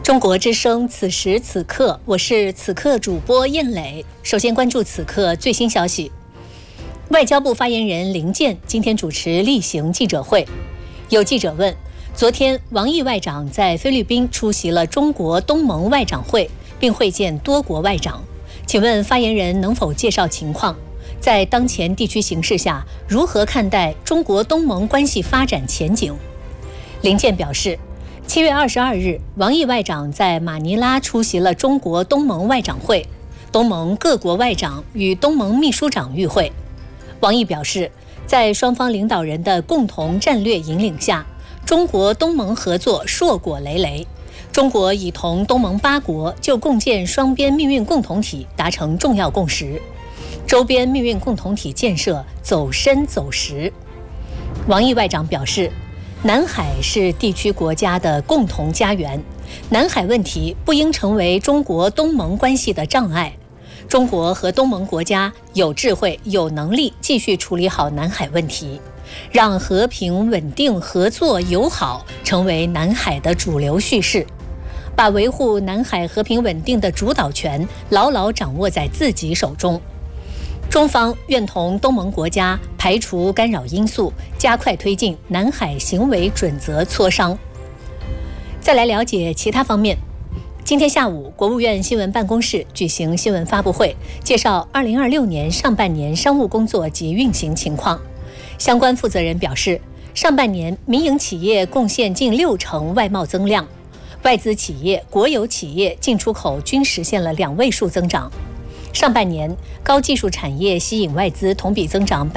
中国之声，此时此刻，我是此刻主播燕磊。首先关注此刻最新消息。外交部发言人林健今天主持例行记者会，有记者问：昨天王毅外长在菲律宾出席了中国东盟外长会，并会见多国外长，请问发言人能否介绍情况？在当前地区形势下，如何看待中国东盟关系发展前景？林健表示，7月22日，王毅外长在马尼拉出席了中国东盟外长会，东盟各国外长与东盟秘书长与会。王毅表示，在双方领导人的共同战略引领下，中国东盟合作硕果累累。中国已同东盟8国就共建双边命运共同体达成重要共识，周边命运共同体建设走深走实。王毅外长表示，南海是地区国家的共同家园，南海问题不应成为中国东盟关系的障碍。中国和东盟国家有智慧、有能力继续处理好南海问题，让和平、稳定、合作、友好成为南海的主流叙事，把维护南海和平稳定的主导权牢牢掌握在自己手中。中方愿同东盟国家排除干扰因素，加快推进南海行为准则磋商。再来了解其他方面。今天下午，国务院新闻办公室举行新闻发布会，介绍2026年上半年商务工作及运行情况。相关负责人表示，上半年民营企业贡献近60%外贸增量，外资企业、国有企业进出口均实现了2位数增长。上半年，高技术产业吸引外资同比增长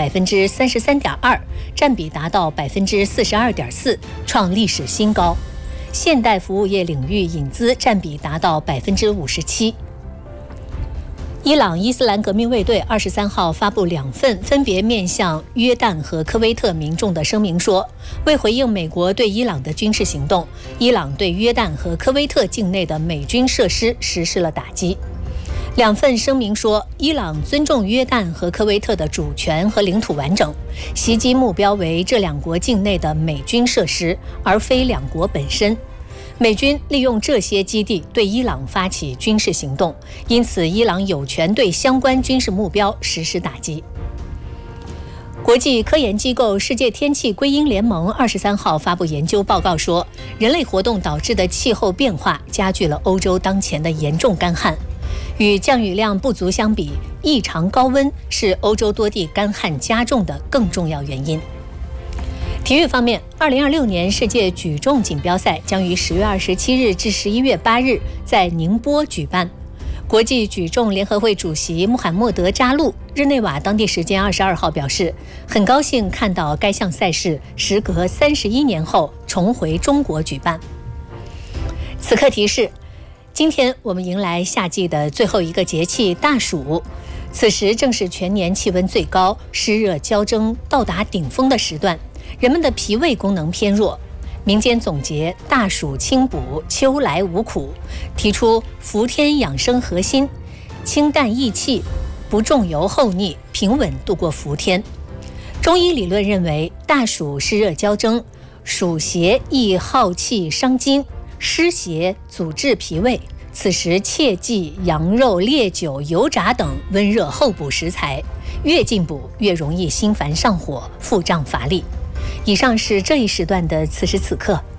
33.2%，占比达到42.4%，创历史新高。现代服务业领域引资占比达到57%。伊朗伊斯兰革命卫队23号发布2份分别面向约旦和科威特民众的声明说，为回应美国对伊朗的军事行动，伊朗对约旦和科威特境内的美军设施实施了打击。2份声明说，伊朗尊重约旦和科威特的主权和领土完整，袭击目标为这2国境内的美军设施，而非2国本身。美军利用这些基地对伊朗发起军事行动，因此伊朗有权对相关军事目标实施打击。国际科研机构世界天气归因联盟23号发布研究报告说，人类活动导致的气候变化加剧了欧洲当前的严重干旱。与降雨量不足相比，异常高温是欧洲多地干旱加重的更重要原因。体育方面，2026年世界举重锦标赛将于10月27日至11月8日在宁波举办。国际举重联合会主席穆罕默德·扎路日内瓦当地时间22号表示，很高兴看到该项赛事时隔31年后重回中国举办。此刻提示，今天我们迎来夏季的最后一个节气大暑，此时正是全年气温最高、湿热交蒸到达顶峰的时段，人们的脾胃功能偏弱。民间总结大暑清补，秋来无苦，提出伏天养生核心，清淡益气，不重油厚腻，平稳度过伏天。中医理论认为，大暑湿热交蒸，暑邪易耗气伤筋，湿邪阻滞脾胃，此时切忌羊肉、烈酒、油炸等温热厚补食材，越进补越容易心烦上火、腹胀乏力。以上是这一时段的此时此刻，